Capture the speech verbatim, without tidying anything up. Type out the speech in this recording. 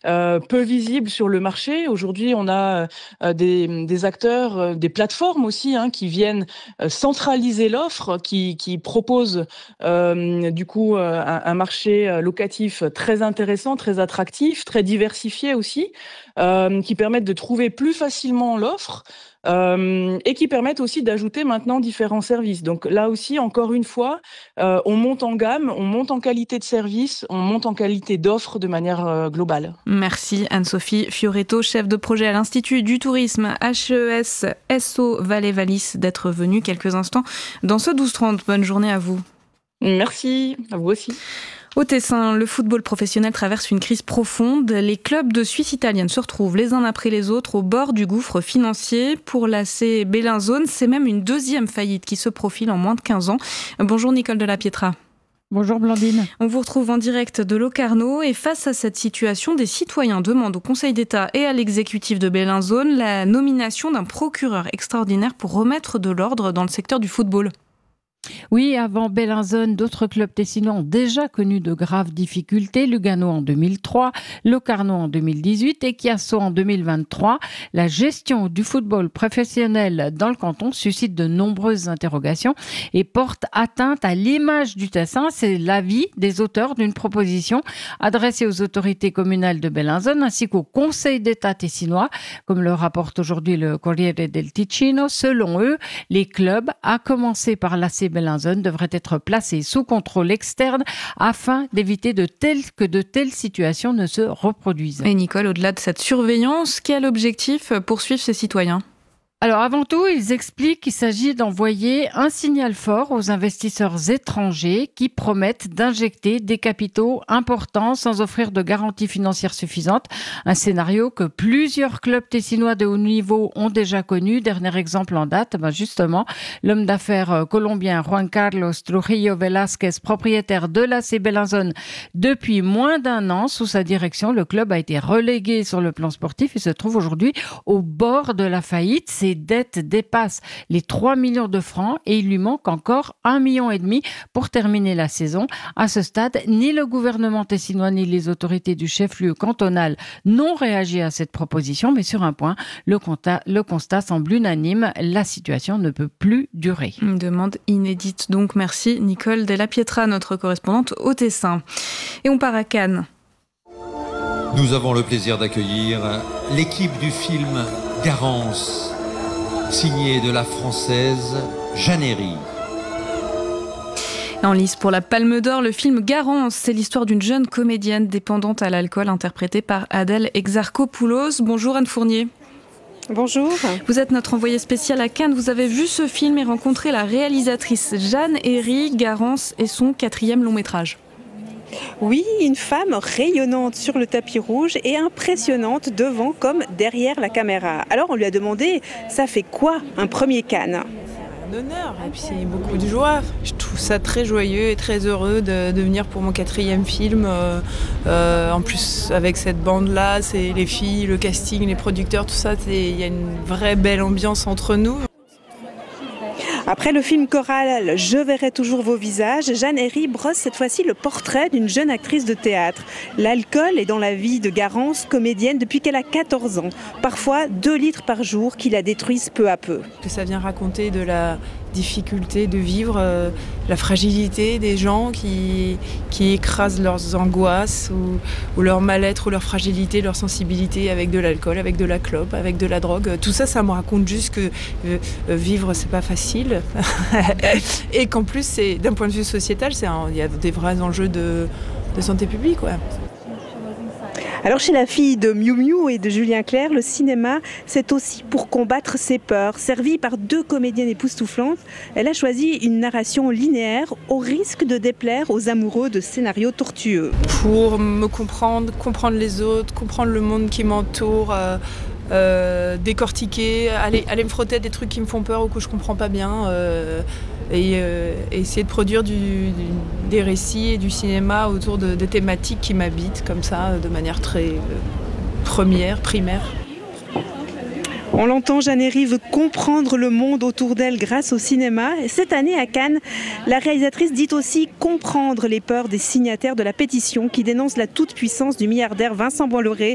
euh, peu visible sur le marché. Aujourd'hui, on a euh, des, des acteurs, euh, des plateformes aussi, hein, qui viennent euh, centraliser l'offre, qui, qui proposent euh, du coup euh, un, un marché euh, locatif très intéressant, très attractif, très diversifié aussi, euh, qui permettent de trouver plus facilement l'offre. Euh, et qui permettent aussi d'ajouter maintenant différents services. Donc là aussi, encore une fois, euh, on monte en gamme, on monte en qualité de service, on monte en qualité d'offre de manière euh, globale. Merci Anne-Sophie Fioretto, chef de projet à l'Institut du tourisme H E S S O Valais-Valis, d'être venue quelques instants dans ce douze trente. Bonne journée à vous. Merci, à vous aussi. Au Tessin, le football professionnel traverse une crise profonde. Les clubs de Suisse italienne se retrouvent les uns après les autres au bord du gouffre financier. Pour l'A C Bellinzone, c'est même une deuxième faillite qui se profile en moins de quinze ans. Bonjour Nicole de la Pietra. Bonjour Blandine. On vous retrouve en direct de Locarno et face à cette situation, des citoyens demandent au Conseil d'État et à l'exécutif de Bellinzone la nomination d'un procureur extraordinaire pour remettre de l'ordre dans le secteur du football. Oui, avant Bellinzone, d'autres clubs tessinois ont déjà connu de graves difficultés. Lugano en deux mille trois, Locarno en deux mille dix-huit et Chiasso en deux mille vingt-trois. La gestion du football professionnel dans le canton suscite de nombreuses interrogations et porte atteinte à l'image du Tessin. C'est l'avis des auteurs d'une proposition adressée aux autorités communales de Bellinzone ainsi qu'au Conseil d'État tessinois, comme le rapporte aujourd'hui le Corriere del Ticino. Selon eux, les clubs, à commencer par l'A C Bellinzone, devrait être placé sous contrôle externe afin d'éviter de telles, que de telles situations ne se reproduisent. Et Nicole, au-delà de cette surveillance, quel objectif poursuivent ces citoyens ? Alors avant tout, ils expliquent qu'il s'agit d'envoyer un signal fort aux investisseurs étrangers qui promettent d'injecter des capitaux importants sans offrir de garanties financières suffisantes. Un scénario que plusieurs clubs tessinois de haut niveau ont déjà connu. Dernier exemple en date, ben justement, l'homme d'affaires colombien Juan Carlos Trujillo Velázquez, propriétaire de l'A C Bellinzone depuis moins d'un an. Sous sa direction, le club a été relégué sur le plan sportif et se trouve aujourd'hui au bord de la faillite. Ses dettes dépassent les trois millions de francs et il lui manque encore un million et demi pour terminer la saison. À ce stade, ni le gouvernement tessinois ni les autorités du chef-lieu cantonal n'ont réagi à cette proposition, mais sur un point, le constat, le constat semble unanime, la situation ne peut plus durer. Une demande inédite donc. Merci Nicole Della Pietra, notre correspondante au Tessin. Et on part à Cannes. Nous avons le plaisir d'accueillir l'équipe du film Garance, signée de la française Jeanne Herry. En lice pour la Palme d'Or, le film Garance, c'est l'histoire d'une jeune comédienne dépendante à l'alcool interprétée par Adèle Exarchopoulos. Bonjour Anne Fournier. Bonjour. Vous êtes notre envoyée spéciale à Cannes. Vous avez vu ce film et rencontré la réalisatrice Jeanne Herry. Garance est son quatrième long métrage. Oui, une femme rayonnante sur le tapis rouge et impressionnante devant comme derrière la caméra. Alors on lui a demandé, ça fait quoi un premier Cannes ? Un honneur et puis c'est beaucoup de joie. Je trouve ça très joyeux et très heureux de, de venir pour mon quatrième film. Euh, euh, en plus avec cette bande-là, c'est les filles, le casting, les producteurs, tout ça, il y a une vraie belle ambiance entre nous. Après le film choral « Je verrai toujours vos visages », Jeanne Herry brosse cette fois-ci le portrait d'une jeune actrice de théâtre. L'alcool est dans la vie de Garance, comédienne depuis qu'elle a quatorze ans. Parfois deux litres par jour qui la détruisent peu à peu. Que ça vient raconter de la difficulté de vivre, euh, la fragilité des gens qui, qui écrasent leurs angoisses ou, ou leur mal-être ou leur fragilité, leur sensibilité avec de l'alcool, avec de la clope, avec de la drogue. Tout ça, ça me raconte juste que euh, vivre, c'est pas facile. Et qu'en plus, c'est, d'un point de vue sociétal, il y a des vrais enjeux de, de santé publique. Ouais. Alors chez la fille de Miu Miu et de Julien Clerc, le cinéma, c'est aussi pour combattre ses peurs. Servie par deux comédiennes époustouflantes, elle a choisi une narration linéaire au risque de déplaire aux amoureux de scénarios tortueux. Pour me comprendre, comprendre les autres, comprendre le monde qui m'entoure, euh, euh, décortiquer, aller, aller me frotter à des trucs qui me font peur ou que je comprends pas bien. Euh, et euh, essayer de produire du, du, des récits et du cinéma autour de, de thématiques qui m'habitent comme ça, de manière très euh, première, primaire. On l'entend, Jeanne Herry veut comprendre le monde autour d'elle grâce au cinéma. Et cette année à Cannes, la réalisatrice dit aussi comprendre les peurs des signataires de la pétition qui dénonce la toute-puissance du milliardaire Vincent Bolloré